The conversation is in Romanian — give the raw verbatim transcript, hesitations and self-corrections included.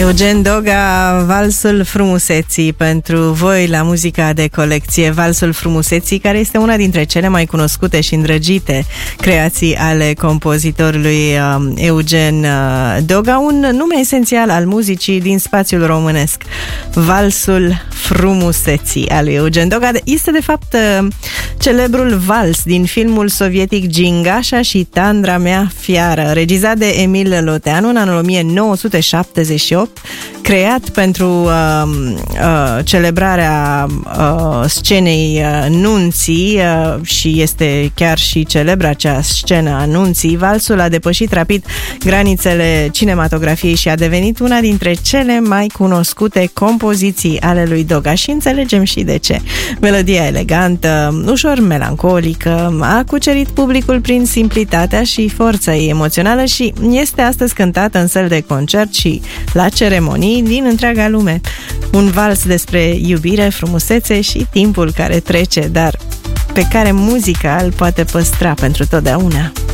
Eugen Doga, Valsul Frumuseții pentru voi la muzica de colecție. Valsul Frumuseții, care este una dintre cele mai cunoscute și îndrăgite creații ale compozitorului uh, Eugen uh, Doga, un nume esențial al muzicii din spațiul românesc. Valsul Frumuseții al lui Eugen Doga este de fapt uh, celebrul vals din filmul sovietic Gingașa și Tandra mea fiară, regizat de Emil Loteanu în anul o mie nouă sute șaptezeci și opt, creat pentru uh, uh, celebrarea uh, scenei uh, nunții uh, și este chiar și celebră acea scenă a nunții. Valsul a depășit rapid granițele cinematografiei și a devenit una dintre cele mai cunoscute compoziții ale lui Doga și înțelegem și de ce. Melodia elegantă, ușor melancolică, a cucerit publicul prin simplitatea și forța ei emoțională și este astăzi cântată în săli de concert și la ceremonii din întreaga lume. Un vals despre iubire, frumusețe și timpul care trece, dar pe care muzica îl poate păstra pentru totdeauna.